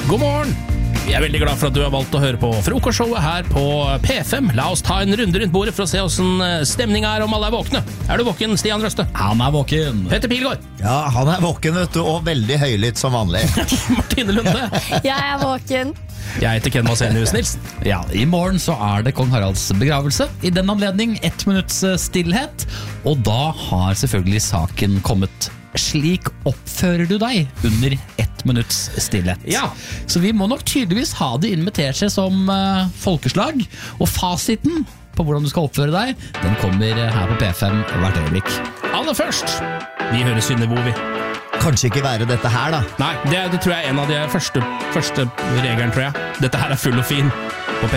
God morgen! Vi er veldig glad for at du har valgt å høre på frokostshowet her på P5. La oss ta en runde rundt bordet for å se hvordan stemning er om alle er våkne. Er du våken, Stian Røste? Han er våken. Petter Pilgaard? Ja, han er våken, vet du, og veldig høylytt som vanlig. Martine Lunde? Jeg er våken. Jeg heter Ken Vasenius Nilsen. Ja, i morgen så er det Kong Haralds begravelse. I den anledning 1 minutts stillhet. Og da har selvfølgelig saken kommet. Slik oppfører du deg under 1 minutts stillhet. Ja. Så vi må nok tydeligvis ha det invitert seg som folkeslag. Og fasiten på hvordan du skal oppføre deg, den kommer her på P5 hvert øyeblikk. Aller først, vi hører Synne Bovi. Kanskje ikke være dette her, da. Nei, det tror jeg er en av de første reglene, tror jeg. Dette her er full og fin.